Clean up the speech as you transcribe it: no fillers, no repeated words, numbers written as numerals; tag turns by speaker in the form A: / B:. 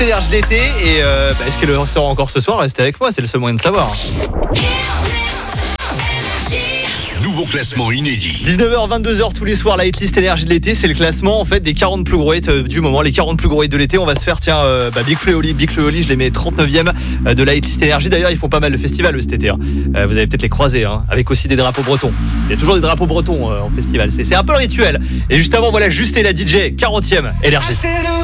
A: Énergie d'été et est-ce qu'elle le sort encore ce soir? Restez avec moi, c'est le seul moyen de savoir.
B: Nouveau classement inédit.
A: 19h, 22h tous les soirs, la hitlist énergie de l'été, c'est le classement en fait des 40 plus gros hits du moment, les 40 plus gros hits de l'été. On va se faire Big Flo et Oli, je les mets 39e de la hitlist énergie. D'ailleurs, ils font pas mal de festivals cet été. Vous avez peut-être les croisés, avec aussi des drapeaux bretons. Il y a toujours des drapeaux bretons en festival. C'est un peu le rituel. Et juste avant, voilà, Juste et la DJ, 40e énergie.